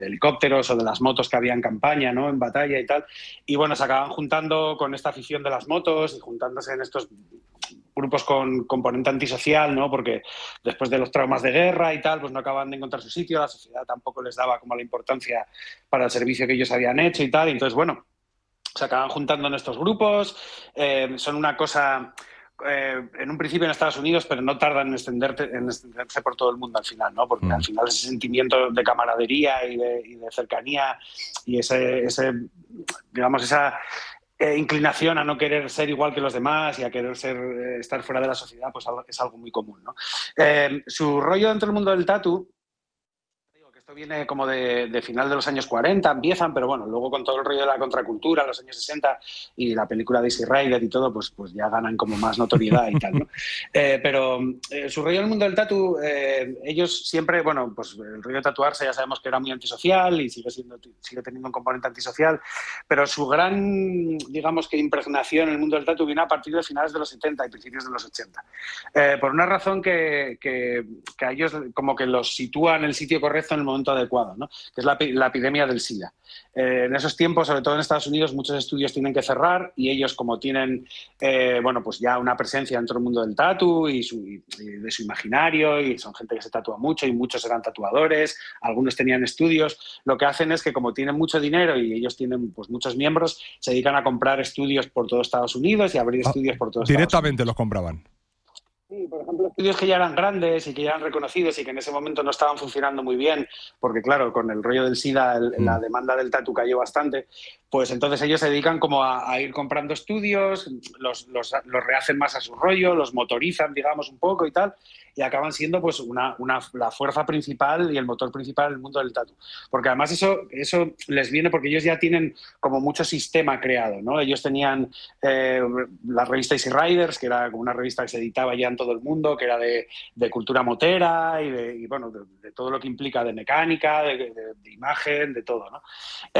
helicópteros o de las motos que había en campaña, ¿no? En batalla y tal. Y bueno, se acaban juntando con esta afición de las motos y juntándose en estos grupos con componente antisocial, ¿no? Porque después de los traumas de guerra y tal, pues no acaban de encontrar su sitio, la sociedad tampoco les daba como la importancia para el servicio que ellos habían hecho y tal. Y entonces, bueno, se acaban juntando en estos grupos, son una cosa en un principio en Estados Unidos, pero no tardan en extenderse por todo el mundo al final, ¿no? Porque al final ese sentimiento de camaradería y de cercanía y digamos, esa inclinación a no querer ser igual que los demás y a querer estar fuera de la sociedad, pues es algo muy común, ¿no? Su rollo dentro del mundo del tatu, esto viene como de final de los años 40, empiezan, pero bueno, luego con todo el rollo de la contracultura, los años 60 y la película de Easy Rider y todo, pues ya ganan como más notoriedad y tal, ¿no? Pero su rollo en el mundo del tatu, ellos siempre, bueno, pues el rollo de tatuarse ya sabemos que era muy antisocial y sigue teniendo un componente antisocial, pero su gran, digamos que impregnación en el mundo del tatu viene a partir de finales de los 70 y principios de los 80. Por una razón que a ellos como que los sitúa en el sitio correcto en el momento adecuado, ¿no? Que es la epidemia del SIDA. En esos tiempos, sobre todo en Estados Unidos, muchos estudios tienen que cerrar y ellos, como tienen bueno, pues ya una presencia dentro del mundo del tatu y de su imaginario, y son gente que se tatúa mucho y muchos eran tatuadores, algunos tenían estudios, lo que hacen es que como tienen mucho dinero y ellos tienen pues muchos miembros, se dedican a comprar estudios por todo Estados Unidos y a abrir estudios por todo Estados Unidos. Directamente los compraban. Sí, por ejemplo, estudios que ya eran grandes y que ya eran reconocidos y que en ese momento no estaban funcionando muy bien, porque claro, con el rollo del SIDA la demanda del tatu cayó bastante, pues entonces ellos se dedican como a ir comprando estudios, los rehacen más a su rollo, los motorizan, digamos, un poco y tal, y acaban siendo pues la fuerza principal y el motor principal del mundo del tatu. Porque además eso les viene porque ellos ya tienen como mucho sistema creado, ¿no? Ellos tenían la revista Easy Riders, que era una revista que se editaba ya en todo el mundo, que era de cultura motera y bueno, de todo lo que implica de mecánica, de imagen, de todo, ¿no?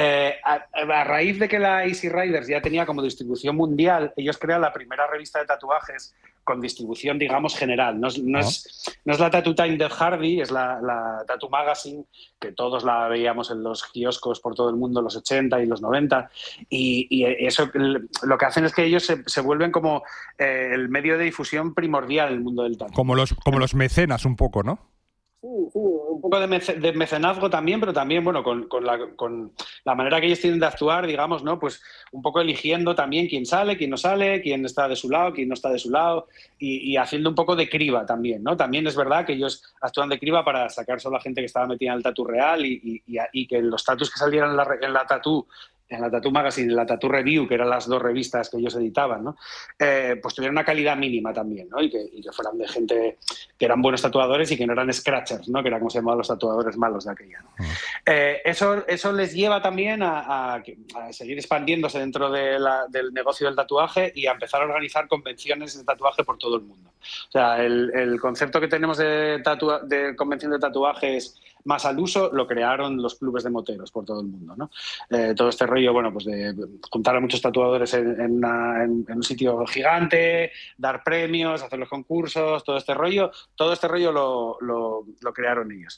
A raíz de que la Easy Riders ya tenía como distribución mundial, ellos crean la primera revista de tatuajes con distribución, digamos, general. No es la Tattoo Time de Hardy, es la Tattoo Magazine, que todos la veíamos en los kioscos por todo el mundo en los 80 y los 90. Y eso lo que hacen es que ellos se vuelven como el medio de difusión primordial en el mundo del tatu. Como los mecenas un poco, ¿no? Sí, un poco de mecenazgo también, pero también, bueno, con la manera que ellos tienen de actuar, digamos, ¿no? Pues un poco eligiendo también quién sale, quién no sale, quién está de su lado, quién no está de su lado, y haciendo un poco de criba también, ¿no? También es verdad que ellos actúan de criba para sacar solo a gente que estaba metida en el tatu real y que los tatus que salieran en la Tattoo Magazine y en la Tattoo Review, que eran las dos revistas que ellos editaban, ¿no? Pues tuvieron una calidad mínima también, ¿no? Y que fueran de gente que eran buenos tatuadores y que no eran scratchers, ¿no? Que era como se llamaban los tatuadores malos de aquella, ¿no? Eso les lleva también a seguir expandiéndose dentro del negocio del tatuaje y a empezar a organizar convenciones de tatuaje por todo el mundo. O sea, el concepto que tenemos de convención de tatuajes más al uso lo crearon los clubes de moteros por todo el mundo, ¿no? Todo este rollo, bueno, pues de juntar a muchos tatuadores en un sitio gigante, dar premios, hacer los concursos, todo este rollo lo crearon ellos.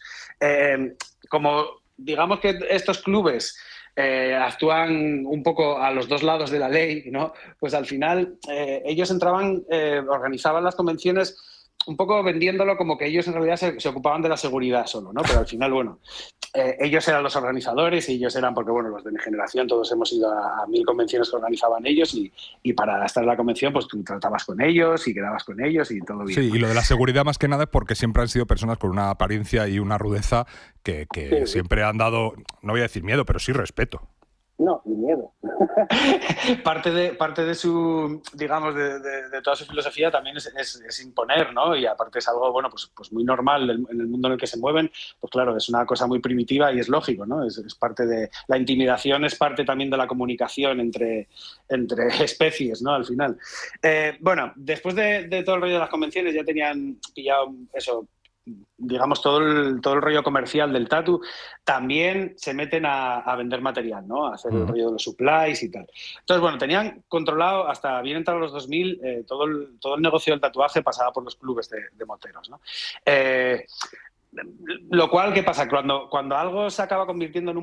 Como digamos que estos clubes actúan un poco a los dos lados de la ley, ¿no? Pues al final ellos organizaban las convenciones un poco vendiéndolo como que ellos en realidad se ocupaban de la seguridad solo, ¿no? Pero al final, bueno, ellos eran los organizadores y ellos eran, porque bueno, los de mi generación todos hemos ido a 1000 convenciones que organizaban ellos y para estar en la convención pues tú tratabas con ellos y quedabas con ellos y todo bien. Sí, y lo de la seguridad más que nada es porque siempre han sido personas con una apariencia y una rudeza que sí. Siempre han dado, no voy a decir miedo, pero sí respeto. No, ni miedo. parte de su, digamos, de toda su filosofía también es imponer, ¿no? Y aparte es algo, bueno, pues muy normal en el mundo en el que se mueven. Pues claro, es una cosa muy primitiva y es lógico, ¿no? Es parte de la intimidación, es parte también de la comunicación entre especies, ¿no? Al final. Bueno, después de todo el rollo de las convenciones ya tenían pillado eso, digamos, todo el rollo comercial del tatu. También se meten a vender material, ¿no? A hacer el rollo de los supplies y tal. Entonces, bueno, tenían controlado, hasta bien entrados los 2000, todo el negocio del tatuaje pasaba por los clubes de moteros, ¿no? Lo cual, ¿qué pasa? Cuando algo se acaba convirtiendo en un